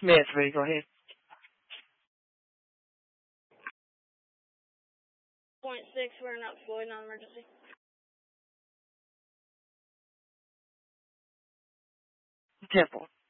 Smith, ready, go ahead. .6, we're not Floyd, non-emergency. Temple.